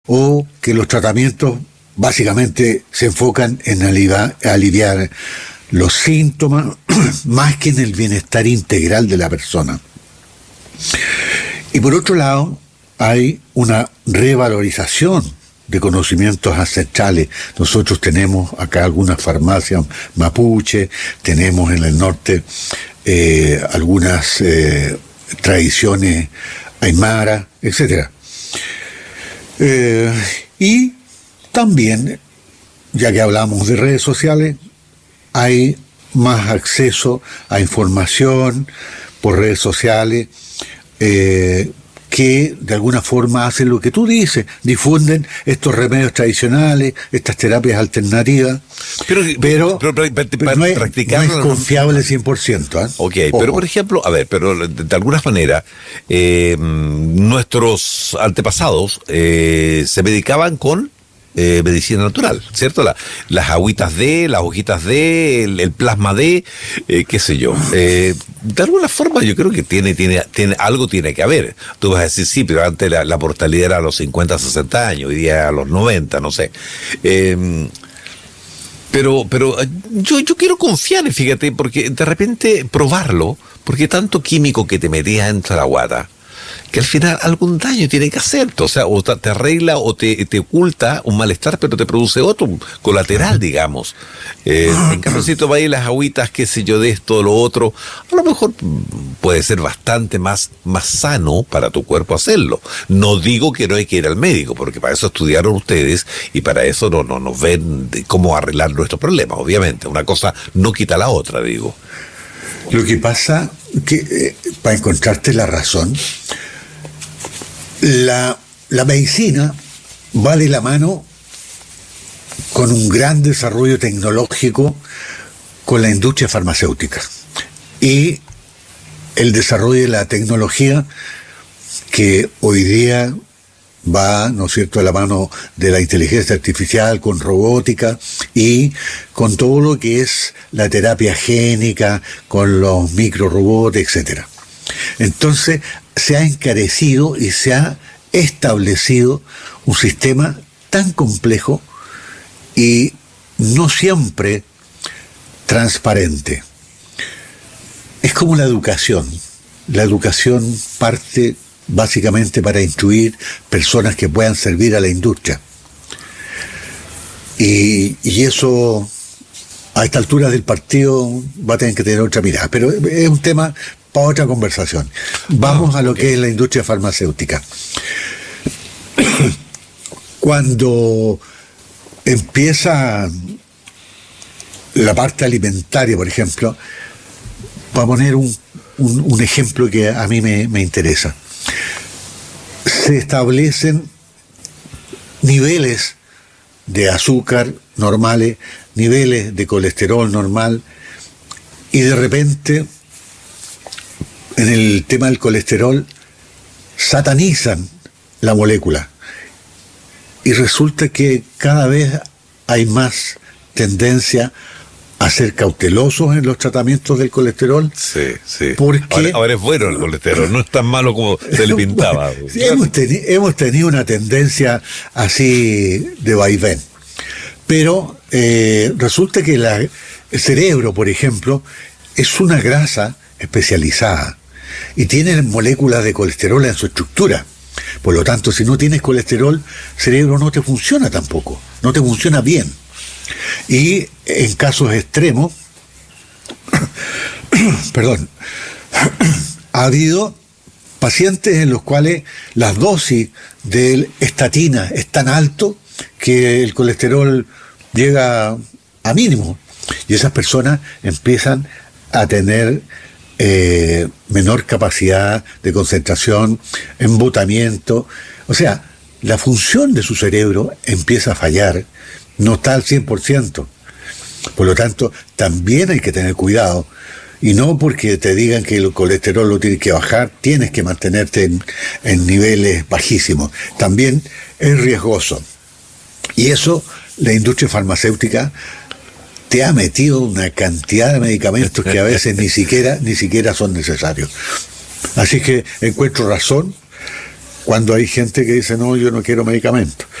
o que los tratamientos básicamente se enfocan en aliviar los síntomas más que en el bienestar integral de la persona. Y por otro lado, hay una revalorización de conocimientos ancestrales. Nosotros tenemos acá algunas farmacias mapuche, tenemos en el norte algunas tradiciones aymara, etc. Y también, ya que hablamos de redes sociales, hay más acceso a información por redes sociales que de alguna forma hacen lo que tú dices, difunden estos remedios tradicionales, estas terapias alternativas, pero no es confiable 100%. Ok, ojo. Pero por ejemplo, pero de alguna manera, nuestros antepasados se medicaban con medicina natural, ¿cierto? Las agüitas de, las hojitas de, el plasma de, qué sé yo. De alguna forma yo creo que tiene algo tiene que haber. Tú vas a decir, sí, pero antes la mortalidad era a los 50, 60 años, hoy día a los 90, no sé. Pero yo quiero confiar, fíjate, porque de repente probarlo, porque tanto químico que te metías dentro de la guata, que al final algún daño tiene que hacerte, o sea, o te arregla o te oculta un malestar, pero te produce otro, colateral, digamos. En cambio, si tomas ahí las agüitas, qué sé yo, de esto, lo otro, a lo mejor puede ser bastante más sano para tu cuerpo hacerlo. No digo que no hay que ir al médico, porque para eso estudiaron ustedes y para eso no nos ven cómo arreglar nuestros problemas, obviamente. Una cosa no quita la otra, digo. Lo que pasa que, para encontrarte la razón, la medicina va de la mano con un gran desarrollo tecnológico con la industria farmacéutica y el desarrollo de la tecnología que hoy día va, ¿no es cierto?, de la mano de la inteligencia artificial, con robótica y con todo lo que es la terapia génica, con los microrobots, etcétera. Entonces se ha encarecido y se ha establecido un sistema tan complejo y no siempre transparente. Es como la educación. La educación parte básicamente para instruir personas que puedan servir a la industria. Y eso, a esta altura del partido, va a tener que tener otra mirada. Pero es un tema para otra conversación. Vamos a lo que es la industria farmacéutica. Cuando empieza la parte alimentaria, por ejemplo, para poner un ejemplo que a mí me interesa, se establecen niveles de azúcar normales, niveles de colesterol normal, y de repente en el tema del colesterol satanizan la molécula y resulta que cada vez hay más tendencia a ser cautelosos en los tratamientos del colesterol. Sí. Porque ahora es bueno el colesterol, no es tan malo como se le pintaba. Sí, hemos tenido una tendencia así de vaivén. Pero resulta que el cerebro, por ejemplo, es una grasa especializada y tiene moléculas de colesterol en su estructura. Por lo tanto, si no tienes colesterol, el cerebro no te funciona tampoco, no te funciona bien. Y en casos extremos, ha habido pacientes en los cuales las dosis de estatina es tan alto que el colesterol llega a mínimo. Y esas personas empiezan a tener menor capacidad de concentración, embotamiento. O sea, la función de su cerebro empieza a fallar, no está al 100%. Por lo tanto, también hay que tener cuidado. Y no porque te digan que el colesterol lo tienes que bajar, tienes que mantenerte en niveles bajísimos. También es riesgoso. Y eso, la industria farmacéutica te ha metido una cantidad de medicamentos que a veces ni siquiera son necesarios. Así que encuentro razón cuando hay gente que dice, no, yo no quiero medicamentos.